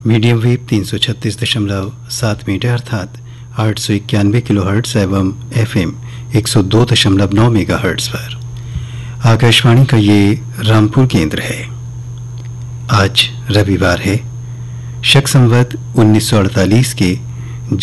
Medium wave 336.7 metre अर्थात 891 kilohertz एवं FM 102.9 megahertz पर आकाशवाणी का ये रामपुर केंद्र है। आज रविवार है, शक संवत 1948 के